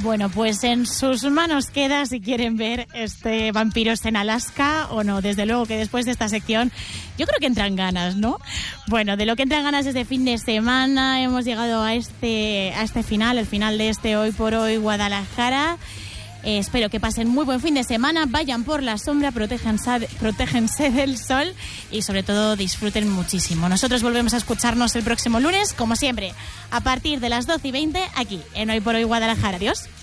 Bueno, pues en sus manos queda si quieren ver este Vampiros en Alaska o no. Desde luego que después de esta sección yo creo que entran ganas, ¿no? Bueno, de lo que entran ganas este fin de semana hemos llegado a este final, el final de este Hoy por Hoy Guadalajara. Espero que pasen muy buen fin de semana, vayan por la sombra, protéjense del sol y sobre todo disfruten muchísimo. Nosotros volvemos a escucharnos el próximo lunes, como siempre, a partir de las 12:20 aquí en Hoy por Hoy Guadalajara. Adiós.